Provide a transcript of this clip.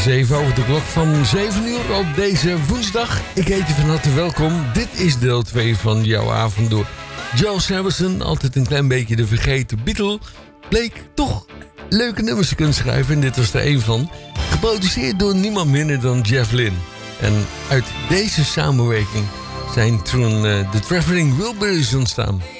7 over de klok van 7 uur op deze woensdag. Ik heet je van harte welkom. Dit is deel 2 van jouw avond door Joe Samson. Altijd een klein beetje de vergeten Beatle. Bleek toch leuke nummers te kunnen schrijven en dit was er een van. Geproduceerd door niemand minder dan Jeff Lynne. En uit deze samenwerking zijn toen de Traveling Wilburys ontstaan.